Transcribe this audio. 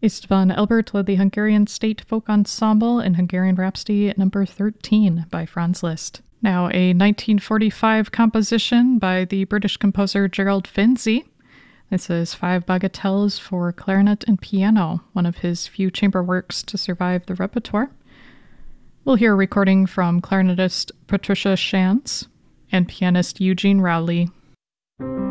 Istvan Elbert led the Hungarian State Folk Ensemble in Hungarian Rhapsody number 13 by Franz Liszt. Now a 1945 composition by the British composer Gerald Finzi. This is 5 bagatelles for clarinet and piano, one of his few chamber works to survive the repertoire. We'll hear a recording from clarinetist Patricia Shantz and pianist Eugene Rowley.